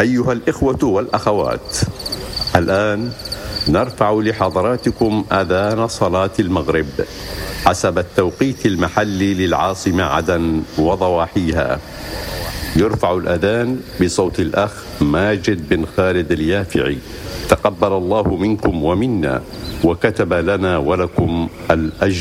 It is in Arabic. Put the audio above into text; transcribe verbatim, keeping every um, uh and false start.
أيها الإخوة والأخوات، الآن نرفع لحضراتكم أذان صلاة المغرب حسب التوقيت المحلي للعاصمة عدن وضواحيها. يرفع الأذان بصوت الأخ ماجد بن خالد اليافعي، تقبل الله منكم ومنا وكتب لنا ولكم الأجر.